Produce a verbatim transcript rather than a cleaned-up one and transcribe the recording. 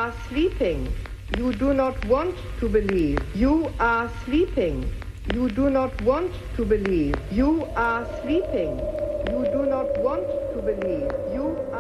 are sleeping. You do not want to believe. You are sleeping. You do not want to believe. You are sleeping. You do not want to believe. You